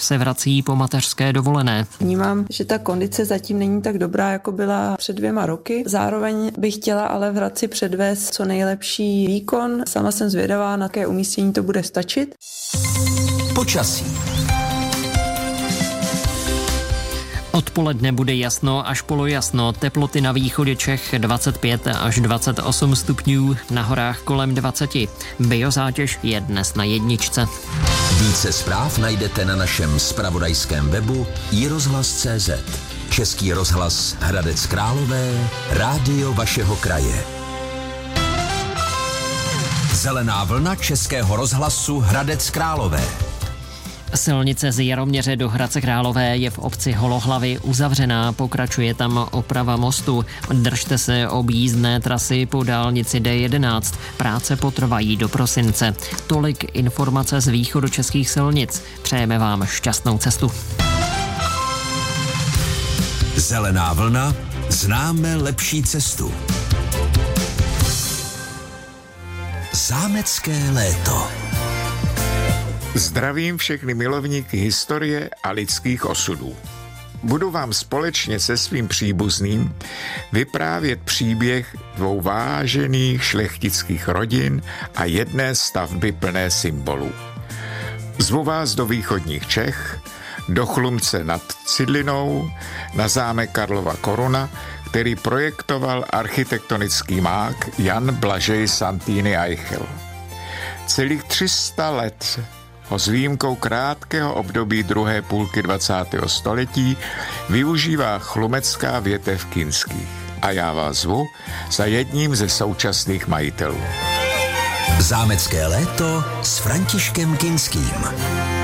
se vrací po mateřské dovolené. Vnímám, že ta kondice zatím není tak dobrá, jako byla před 2 roky. Zároveň bych chtěla ale v Hradci předvést co nejlepší výkon. Sama jsem zvědavá, na jaké umístění to bude stačit. Počasí. Odpoledne bude jasno až polojasno, teploty na východě Čech 25 až 28 stupňů, na horách kolem 20. Biozátěž je dnes na 1. Více zpráv najdete na našem zpravodajském webu iRozhlas.cz. Český rozhlas Hradec Králové, rádio vašeho kraje. Zelená vlna Českého rozhlasu Hradec Králové. Silnice z Jaroměře do Hradce Králové je v obci Holohlavy uzavřená, pokračuje tam oprava mostu. Držte se objízdné trasy po dálnici D11, práce potrvají do prosince. Tolik informace z východočeských silnic. Přejeme vám šťastnou cestu. Zelená vlna, známe lepší cestu. Zámecké léto. Zdravím všechny milovníky historie a lidských osudů. Budu vám společně se svým příbuzným vyprávět příběh 2 vážených šlechtických rodin a jedné stavby plné symbolů. Zvu vás do východních Čech, do Chlumce nad Cidlinou, na zámek Karlova Koruna, který projektoval architektonický mák Jan Blažej Santýny Eichel. Celých 300 let ho s výjimkou krátkého období druhé půlky 20. století využívá chlumecká větev Kinských. A já vás zvu za jedním ze současných majitelů. Zámecké léto s Františkem Kinským.